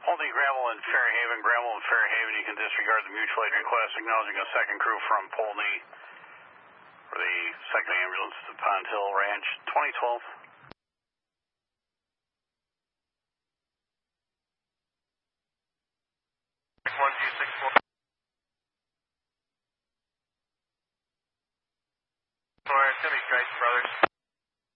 Holding Gravel and Fairhaven. Gravel and Fairhaven, you can disregard the mutual aid request, acknowledging a second crew from Polney for the second ambulance to Pond Hill Ranch, 2012. It's going to be Grace Brothers.